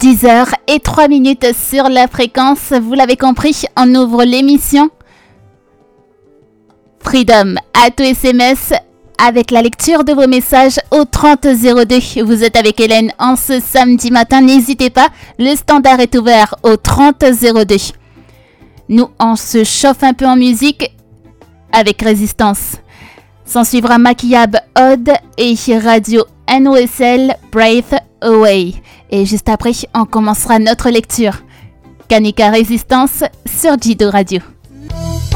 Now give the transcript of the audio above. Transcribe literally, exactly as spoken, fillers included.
dix heures et trois minutes sur la fréquence. Vous l'avez compris, on ouvre l'émission Freedom à tout S M S avec la lecture de vos messages au trente zéro deux. Vous êtes avec Hélène en ce samedi matin. N'hésitez pas, le standard est ouvert au trente zéro deux. Nous, on se chauffe un peu en musique avec Résistance. S'en suivra Maquillab Odd et Radio N O S L Breath Away. Et juste après, on commencera notre lecture. Kanika Résistance sur Jido Radio.